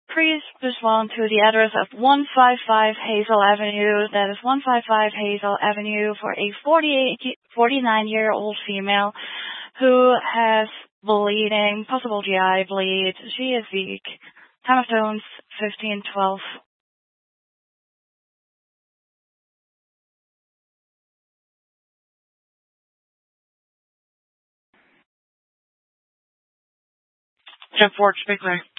Please respond to the address of 155 Hazel Avenue. That is 155 Hazel Avenue for a 49-year-old female who has bleeding, possible GI bleed. She is weak. Time of tones 15:12. Jeff Ford, speak there.